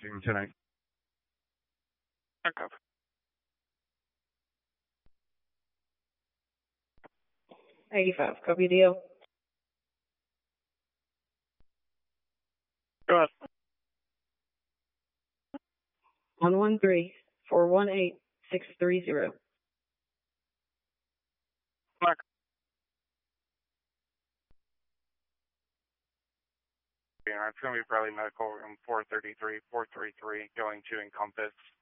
driving tonight. Okay. 85, copy deal. Go ahead. 113-418-630. Mark. Yeah, it's going to be probably medical room 433, 433, going to Encompass.